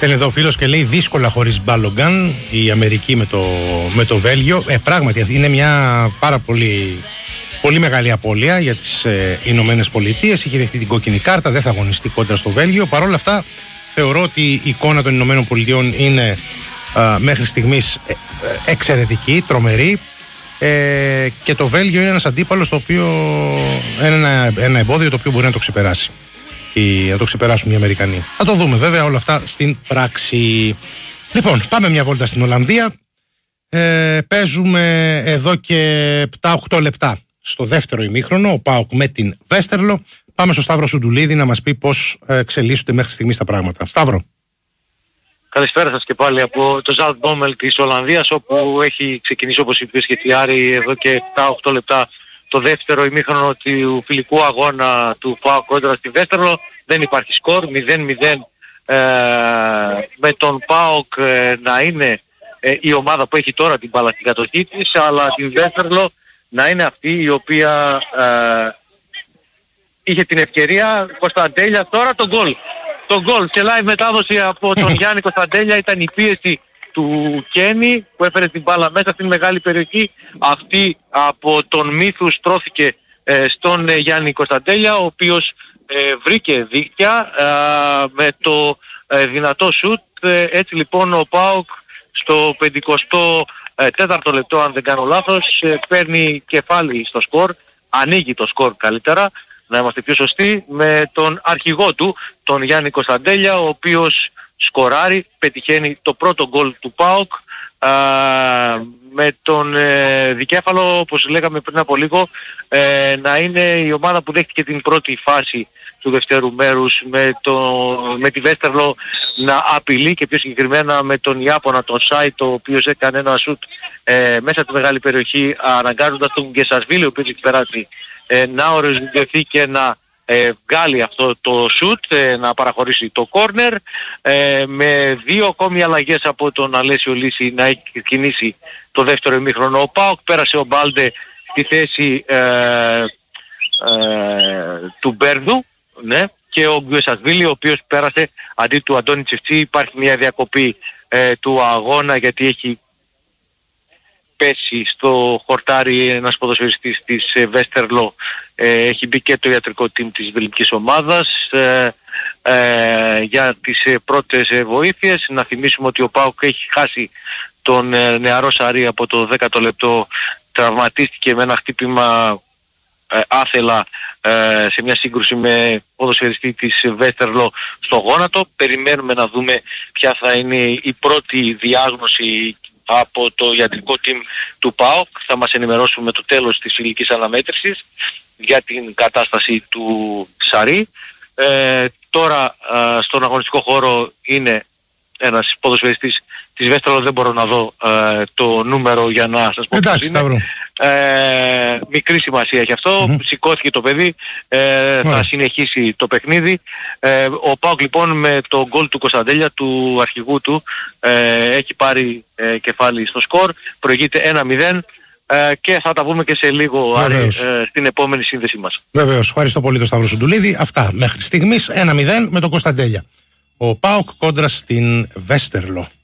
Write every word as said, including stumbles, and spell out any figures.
Στέλνει εδώ ο φίλος και λέει δύσκολα χωρίς Μπάλογκαν η Αμερική με το, με το Βέλγιο. Ε, πράγματι είναι μια πάρα πολύ, πολύ μεγάλη απώλεια για τις ε, Ηνωμένες Πολιτείες. Είχε δεχτεί την κόκκινη κάρτα, δεν θα αγωνιστεί κόντρα στο Βέλγιο. Παρ' όλα αυτά θεωρώ ότι η εικόνα των Ηνωμένων Πολιτειών είναι ε, μέχρι στιγμής ε, ε, εξαιρετική, τρομερή. Ε, και το Βέλγιο είναι ένας αντίπαλος το οποίο, ένα, ένα εμπόδιο το οποίο μπορεί να το ξεπεράσει. Ή να το ξεπεράσουν οι Αμερικανοί. Θα το δούμε βέβαια όλα αυτά στην πράξη. Λοιπόν, πάμε μια βόλτα στην Ολλανδία. Ε, παίζουμε εδώ και επτά οκτώ λεπτά στο δεύτερο ημίχρονο. Ο ΠΑΟΚ με την Βέστερλο. Πάμε στο Σταύρο Σουντουλίδη να μας πει πώς εξελίσσονται μέχρι στιγμής τα πράγματα. Σταύρο. Καλησπέρα σας και πάλι από το Zuidbrommel της Ολλανδίας, όπου έχει ξεκινήσει, όπως είπες και η Άρη, εδώ και επτά οκτώ λεπτά το δεύτερο ημίχρονο του φιλικού αγώνα του ΠΑΟΚ κόντρα στη Βέστερλο. Δεν υπάρχει σκορ, μηδέν μηδέν, ε, με τον ΠΑΟΚ ε, να είναι ε, η ομάδα που έχει τώρα την μπάλα στην κατοχή της, αλλά την Βέστερλο να είναι αυτή η οποία ε, είχε την ευκαιρία. Κωνσταντέλια τώρα το γκολ. Το γκολ σε live μετάδοση από τον Γιάννη Κωνσταντέλια ήταν η πίεση του Κένι που έφερε την μπάλα μέσα στην μεγάλη περιοχή. Αυτή από τον Μύθου στρώθηκε ε, στον ε, Γιάννη Κωνσταντέλια, ο οποίος ε, βρήκε δίκτυα ε, με το ε, δυνατό σουτ. Ε, έτσι λοιπόν ο ΠΑΟΚ στο πενηκοστό τέταρτο λεπτό, αν δεν κάνω λάθος, ε, παίρνει κεφάλι στο σκορ, ανοίγει το σκορ καλύτερα, να είμαστε πιο σωστοί, με τον αρχηγό του, τον Γιάννη Κωνσταντέλια, ο οποίος σκοράρει, πετυχαίνει το πρώτο γκολ του ΠΑΟΚ α, με τον ε, δικέφαλο, όπως λέγαμε πριν από λίγο, ε, να είναι η ομάδα που δέχτηκε την πρώτη φάση του δευτέρου μέρους, με, το, με τη Βέστερλο να απειλεί, και πιο συγκεκριμένα με τον Ιάπωνα, τον Σάιτ, ο οποίος έκανε ένα σουτ ε, μέσα στη μεγάλη περιοχή, αναγκάζοντας τον Γκεσασβίλη, ο οποίος έχει περάσει, ε, να οριζοντιωθεί και να ε, βγάλει αυτό το σουτ, ε, να παραχωρήσει το κόρνερ, ε, με δύο ακόμη αλλαγές από τον Αλέσιο Λύση να έχει κινήσει το δεύτερο ημίχρονο. Ο ΠΑΟΚ πέρασε ο Μπάλντε στη θέση ε, ε, του Μπέρδου, ναι, και ο Γκουεσασβίλη, ο οποίος πέρασε αντί του Αντώνη Τσιφτσί. Υπάρχει μια διακοπή ε, του αγώνα, γιατί έχει πέσει στο χορτάρι ένας ποδοσφαιριστής της ε, Βέστερλο. Ε, έχει μπει και το ιατρικό team της βελγικής ομάδας ε, ε, για τις ε, πρώτες ε, βοήθειες. Να θυμίσουμε ότι ο ΠΑΟΚ έχει χάσει τον ε, νεαρό Σαρή από το δέκατο λεπτό. Τραυματίστηκε με ένα χτύπημα ε, άθελα ε, σε μια σύγκρουση με ποδοσφαιριστή της Βέστερλο στο γόνατο. Περιμένουμε να δούμε ποια θα είναι η πρώτη διάγνωση από το ιατρικό team του ΠΑΟΚ. Θα μας ενημερώσουν με το τέλος της φιλικής αναμέτρησης για την κατάσταση του Σαρή. Ε, τώρα ε, στον αγωνιστικό χώρο είναι ένας ποδοσφαιριστής της Βέστερλο, δεν μπορώ να δω ε, το νούμερο για να σας πω. Εντάξει, ποιος είναι. Ε, μικρή σημασία έχει αυτό. Mm-hmm. Σηκώθηκε το παιδί, ε, mm. θα συνεχίσει το παιχνίδι. Ε, ο ΠΑΟΚ λοιπόν με το γκολ του Κωνσταντέλια, του αρχηγού του, ε, έχει πάρει ε, κεφάλι στο σκορ, προηγείται ένα μηδέν. Ε, και θα τα πούμε και σε λίγο, Άρη, ε, στην επόμενη σύνδεσή μας. Βεβαίως, ευχαριστώ πολύ τον Σταύρο Σουντουλίδη. Αυτά μέχρι στιγμής, ένα μηδέν με τον Κωνσταντέλια. Ο ΠΑΟΚ κόντρα στην Βέστερλο.